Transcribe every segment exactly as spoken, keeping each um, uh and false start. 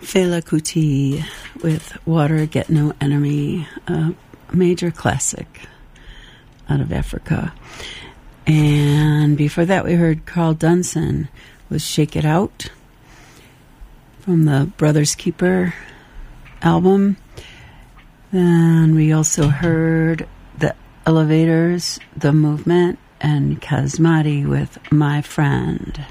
Fela Kuti with Water Get No Enemy, a major classic out of Africa. And before that we heard Carl Dunson with Shake It Out from the Brothers Keeper album. Then we also heard the Elevators, The Movement, and Kazmati with My Friend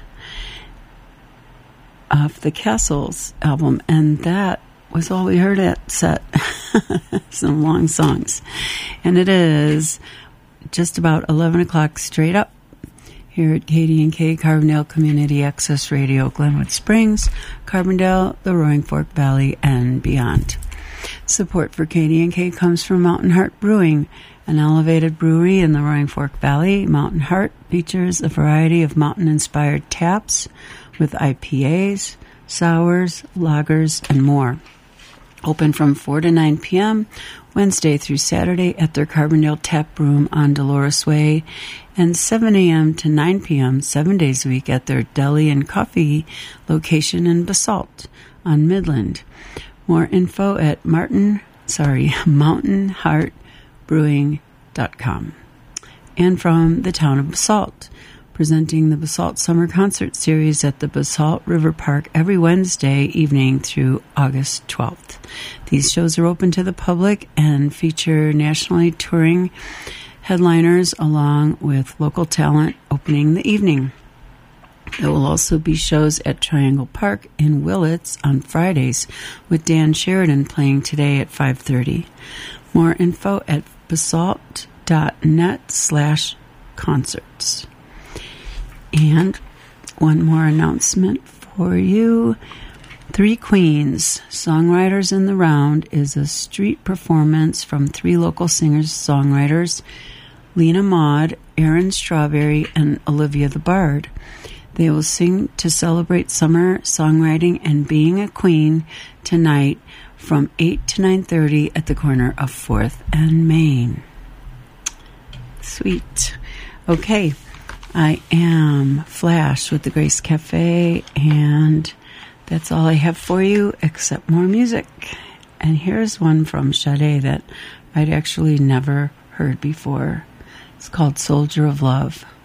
off the Castles album. And that was all we heard at set. Some long songs. And it is just about eleven o'clock straight up here at K D and K, Carbondale Community Access Radio, Glenwood Springs, Carbondale, the Roaring Fork Valley, and beyond. Support for K D and K comes from Mountain Heart Brewing, an elevated brewery in the Roaring Fork Valley. Mountain Heart features a variety of mountain-inspired taps with I P As, sours, lagers, and more. Open from four to nine p.m. Wednesday through Saturday at their Carbondale Tap Room on Dolores Way, and seven a.m. to nine p.m. seven days a week at their deli and coffee location in Basalt on Midland. More info at Martin, sorry, mountain heart brewing dot com. And from the town of Basalt, presenting the Basalt Summer Concert Series at the Basalt River Park every Wednesday evening through August twelfth. These shows are open to the public and feature nationally touring headliners along with local talent opening the evening. There will also be shows at Triangle Park in Willits on Fridays, with Dan Sheridan playing today at five thirty. More info at basalt dot net slash concerts. And one more announcement for you. Three Queens, Songwriters in the Round, is a street performance from three local singers-songwriters, Lena Maud, Aaron Strawberry, and Olivia the Bard. They will sing to celebrate summer songwriting and being a queen tonight from eight to nine thirty at the corner of fourth and Main. Sweet. Okay. I am Flash with the Grace Cafe, and that's all I have for you except more music. And here's one from Sade that I'd actually never heard before. It's called Soldier of Love.